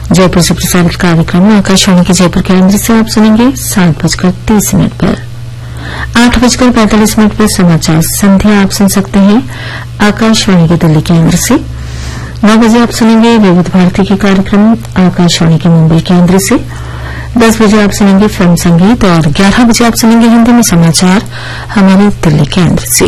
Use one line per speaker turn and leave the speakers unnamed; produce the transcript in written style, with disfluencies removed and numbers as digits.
जयपुर से प्रसारित कार्यक्रम आकाशवाणी के जयपुर केंद्र से आप सुनेंगे 7:30 पर। 8:45 पर समाचार संध्या आप सुन सकते हैं आकाशवाणी के दिल्ली केंद्र से। 9 बजे आप सुनेंगे विविध भारती के कार्यक्रम आकाशवाणी के मुंबई केंद्र से। 10 बजे आप सुनेंगे फिल्म संगीत और 11 बजे आप सुनेंगे हिंदी में समाचार हमारे दिल्ली केंद्र से।